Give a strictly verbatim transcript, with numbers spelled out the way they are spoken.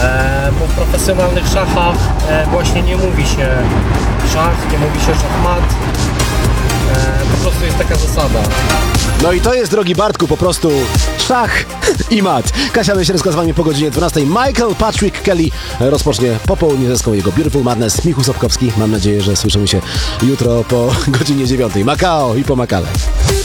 e, bo w profesjonalnych szachach e, właśnie nie mówi się szach, nie mówi się szachmat. E, po prostu jest taka zasada. No i to jest, drogi Bartku, po prostu szach i mat. Kasia Myślerska z wami po godzinie dwunastej. Michael Patrick Kelly rozpocznie popołudnie zeską jego Beautiful Madness. Michu Sobkowski. Mam nadzieję, że słyszymy się jutro po godzinie dziewiątej. Makao i po Makale.